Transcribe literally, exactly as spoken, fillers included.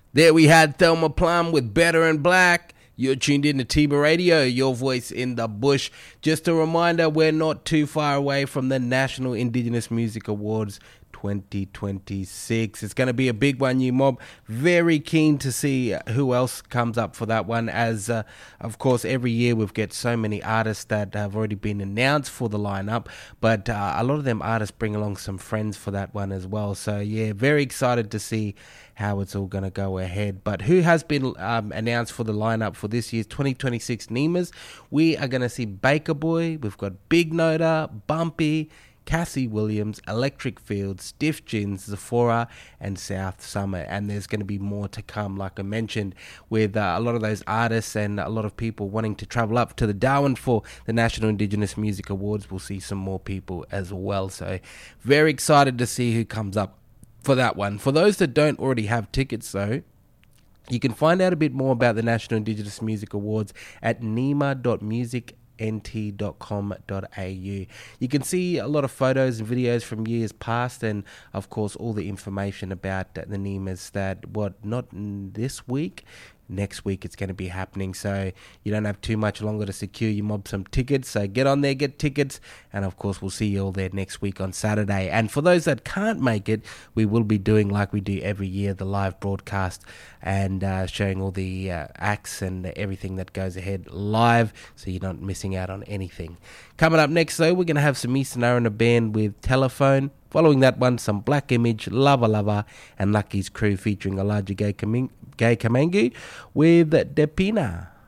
There we had Thelma Plum with Better in Black. You're tuned in to Tiba Radio, your voice in the bush. Just a reminder, we're not too far away from the National Indigenous Music Awards twenty twenty-six. It's going to be a big one, you mob. Very keen to see who else comes up for that one, as uh, of course every year we've got so many artists that have already been announced for the lineup, but uh, a lot of them artists bring along some friends for that one as well. So yeah, very excited to see how it's all going to go ahead. But who has been um, announced for the lineup for this year's twenty twenty-six NEMAs? We are going to see Baker Boy, we've got Big Noda, Bumpy, Cassie Williams, Electric Field, Stiff Gins, Zephora, and South Summer. And there's going to be more to come, like I mentioned, with uh, a lot of those artists and a lot of people wanting to travel up to the Darwin for the National Indigenous Music Awards. We'll see some more people as well. So very excited to see who comes up for that one. For those that don't already have tickets, though, you can find out a bit more about the National Indigenous Music Awards at nema dot music n t dot com dot a u. You can see a lot of photos and videos from years past, and of course all the information about the NEMAs that what not this week. Next week it's going to be happening, so you don't have too much longer to secure your mob some tickets. So get on there, get tickets, and of course we'll see you all there next week on Saturday. And for those that can't make it, we will be doing like we do every year, the live broadcast, and uh, showing all the uh, acts and everything that goes ahead live, so you're not missing out on anything. Coming up next, though, we're going to have some Eastern Arana band with Telephone. Following that one, some Black Image, Lava Lava, and Lucky's Crew featuring Elijah Gay, Kaming- Gay Kamangu with Depina.